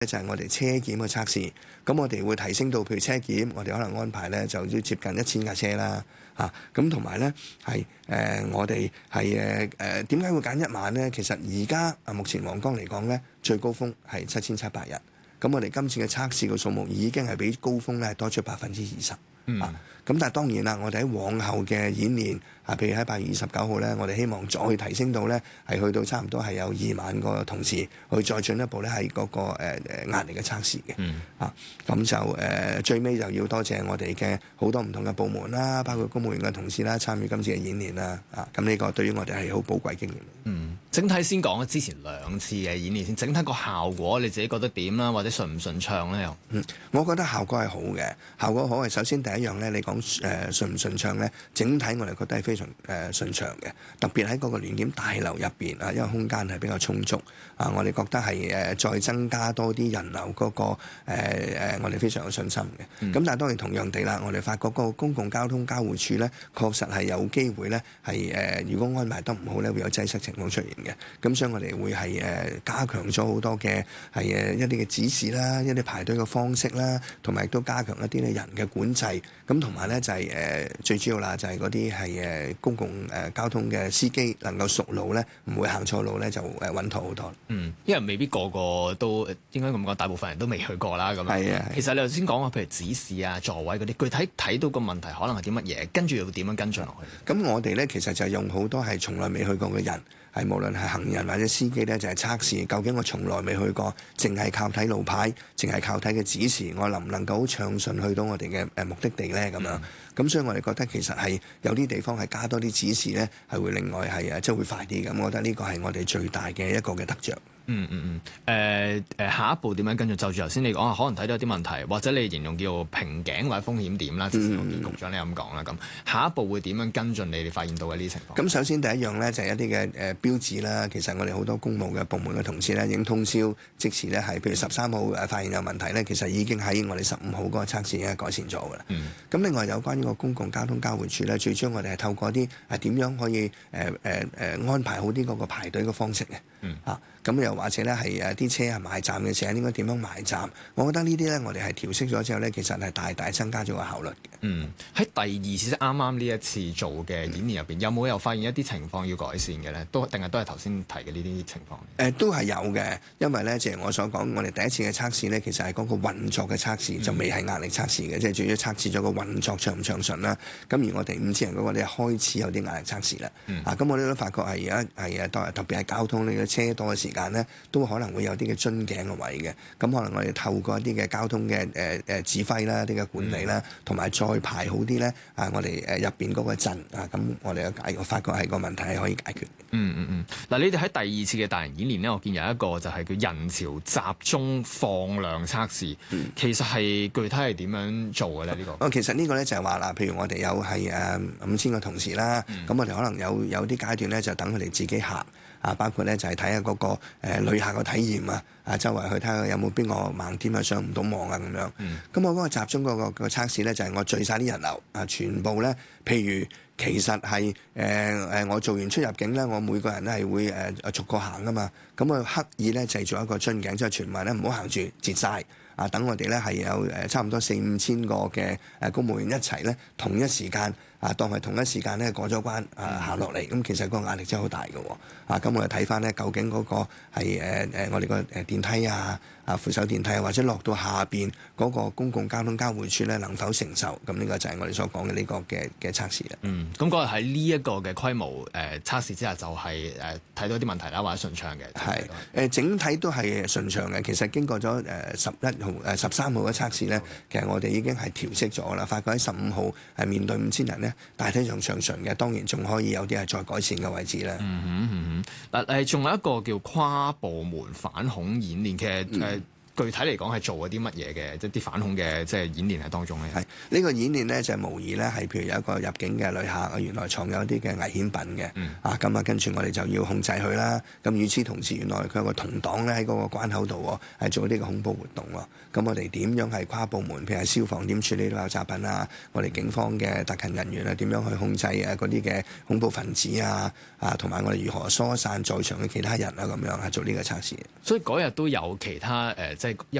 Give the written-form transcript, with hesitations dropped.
就係我哋車檢嘅測試，咁我哋會提升到譬如車檢，我哋可能安排咧就要接近1000架車啦，咁同埋咧係我哋係點解會揀1萬咧？其實而家目前皇崗嚟講咧，最高峰係7700人，咁我哋今次嘅測試嘅數目已經係比高峰咧多出20%。咁但係當然啦，我哋喺往後嘅演練譬如喺8月29號咧，我哋希望再提升到咧係去到差唔多係有2萬個同事去再進一步咧係嗰個壓力嘅測試嘅。咁就最尾就要多謝我哋嘅好多唔同嘅部門啦，包括公務員嘅同事啦，參與今次嘅演練啦。咁呢個對於我哋係好寶貴經驗。 整體先講之前2次嘅演練先，整體個效果你自己覺得點啦？或者順唔順暢咧？又我覺得效果係好嘅，效果好係首先第一樣咧，你講順唔順暢咧，整體我哋覺得係非常順暢嘅，特別喺嗰個聯檢大樓入邊因為空間係比較充足我哋覺得係再增加多啲人流嗰個我哋非常有信心嘅。咁但係當然同樣地啦，我哋發覺嗰個公共交通交匯處咧，確實係有機會咧係如果安排得唔好咧，會有擠塞情況出現嘅。咁所以我哋會係加強咗好多嘅係一啲嘅指示啦，一啲排隊嘅方式啦，同埋亦都加強一啲咧人嘅管制。咁同埋咧就係最主要啦，就係嗰啲係公共交通嘅司機能夠熟路咧，唔會行錯路咧，就穩妥好多。 因為未必個個都應該咁講，大部分人都未去過啦。咁係啊。 其實你頭先講話，譬如指示啊、座位嗰啲，具體睇到個問題可能係啲乜嘢，跟住又點樣跟進落去？ 咁我哋咧其實就係用好多係從來未去過嘅人。係無論係行人或者司機咧，就係測試究竟我從來未去過，淨係靠睇路牌，淨係靠睇嘅指示，我能唔能夠好暢順去到我哋嘅目的地咧？咁樣，咁所以我哋覺得其實係有啲地方係加多啲指示咧，係會另外係即係會快啲。咁我覺得呢個係我哋最大嘅一個嘅得着。 下一步點樣跟住？就住頭先你講可能睇到一啲問題，或者你形容叫瓶頸或者風險點啦。之前我見局長你咁講啦。咁下一步會點樣跟進？你哋發現到嘅呢啲情況？ 咁首先第一樣咧就係一啲嘅標誌啦。其實我哋好多公務嘅部門嘅同事咧已經通宵即時咧係，譬如13號發現有問題咧，其實已經喺我哋15號嗰個測試已經改善咗㗎啦。咁另外有關於個公共交通交匯處咧，最終我哋係透過啲點樣可以安排好啲嗰個排隊嘅方式嘅。咁又或者咧係啲車係埋站嘅時候應該點樣埋站？我覺得呢啲咧我哋係調適咗之後咧，其實係大大增加咗個效率嘅。 喺第2次即啱啱呢一次做嘅演練入邊，有冇又發現一啲情況要改善嘅咧？定係都係頭先提嘅呢啲情況？ 都係有嘅，因為咧正如我所講，我哋第一次嘅測試咧，其實係嗰個運作嘅測試，就未係壓力測試嘅，即係主要測試咗個運作暢唔暢順啦。咁而我哋5000人嗰個咧開始有啲壓力測試啦。咁我哋都發覺係而家係特別係交通呢個車多嘅時間咧，都可能會有啲嘅樽頸嘅位嘅。咁可能我哋透過一啲嘅交通嘅指揮啦、啲嘅管理啦，同埋再排好啲咧我哋入邊嗰個陣咁我哋我發覺係個問題係可以解決。 嗱，你哋喺第2次嘅大型演練咧，我見有一個就係叫人潮集中放量測試。其實係具體係點樣做嘅咧？呢個其實呢個咧就係話啦，譬如我哋有係5000個同事啦，咁我哋可能有啲階段咧就等佢哋自己行包括咧就係睇下嗰個旅客嘅體驗周圍去睇下有冇邊個盲點上唔到網咁樣。咁我嗰個集中嗰個測試咧就係我聚晒啲人流全部咧，譬如其實係我做完出入境咧，我每個人咧係會逐個行噶嘛。咁我刻意咧製造一個樽頸，即係全民咧唔好行住截晒等我哋咧係有差唔多4-5千個嘅公務員一齊咧同一時間當係同一時間咧過咗關行落嚟。咁其實個壓力真係好大嘅喎。咁我哋睇翻咧究竟嗰個係我哋個電梯扶手電梯或者落到下邊嗰個公共交通交匯處咧能否承受？咁呢個就係我哋所講嘅呢個嘅測試啦。 咁嗰日喺呢一個嘅規模測試之下，就係睇到啲問題啦，或者順暢嘅。 係整體都係順暢嘅。其實經過咗11號13號嘅測試咧，其實我哋已經係調適咗啦。發覺喺15號係面對5000人咧，大體上暢順嘅。當然仲可以有啲係再改善嘅位置啦。 嗱仲有一個叫跨部門反恐演練嘅具體嚟講係做咗啲乜嘢嘅，即係啲反恐嘅即係演練喺當中咧。 呢個演練咧就係模擬咧係譬如有一個入境嘅旅客，原來藏有啲嘅危險品嘅。咁跟住我哋就要控制佢啦。咁與此同時，原來佢有個同黨咧喺嗰個關口度係做呢個恐怖活動喎。咁我哋點樣係跨部門，譬如係消防點處理爆炸品我哋警方嘅特勤人員點樣去控制嗰啲嘅恐怖分子同埋我哋如何疏散在場嘅其他人咁樣係做呢個測試。 所以嗰日都有其他即係一